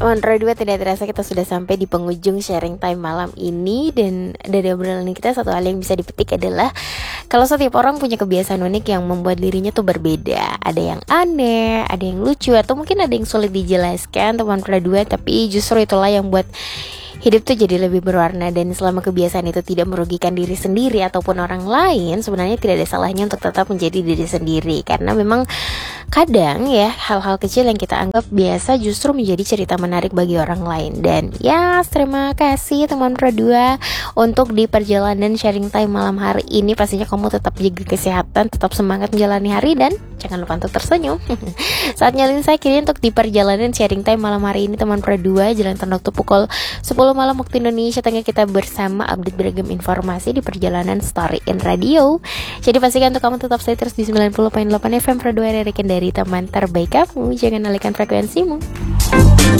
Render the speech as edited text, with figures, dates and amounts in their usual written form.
Mantra 2, tidak terasa kita sudah sampai di penghujung sharing time malam ini. Dan dari obrolan kita, satu hal yang bisa dipetik adalah kalau setiap orang punya kebiasaan unik yang membuat dirinya tuh berbeda. Ada yang aneh, ada yang lucu, atau mungkin ada yang sulit dijelaskan teman Mantra 2. Tapi justru itulah yang buat hidup tuh jadi lebih berwarna. Dan selama kebiasaan itu tidak merugikan diri sendiri ataupun orang lain, sebenarnya tidak ada salahnya untuk tetap menjadi diri sendiri. Karena memang kadang ya, hal-hal kecil yang kita anggap biasa justru menjadi cerita menarik bagi orang lain. Dan ya, terima kasih teman Pro2 untuk di perjalanan sharing time malam hari ini. Pastinya kamu tetap jaga kesehatan, tetap semangat menjalani hari, dan jangan lupa untuk tersenyum. Saatnya Lin saya kiri untuk di perjalanan sharing time malam hari ini teman Pro2. Jalan waktu pukul 10 malam waktu Indonesia Tengah, kita bersama update beragam informasi di perjalanan Story in Radio. Jadi pastikan untuk kamu tetap stay terus di 90.8 FM Pro2, dari teman terbaik kamu. Jangan alihkan frekuensimu.